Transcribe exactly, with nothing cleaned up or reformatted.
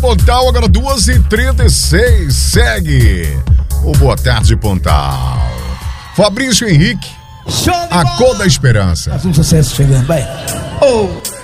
Pontal, agora duas e trinta e seis. Segue o Boa Tarde Pontal. Fabrício Henrique, a cor da esperança. Faz um sucesso chegando, vai. Oh.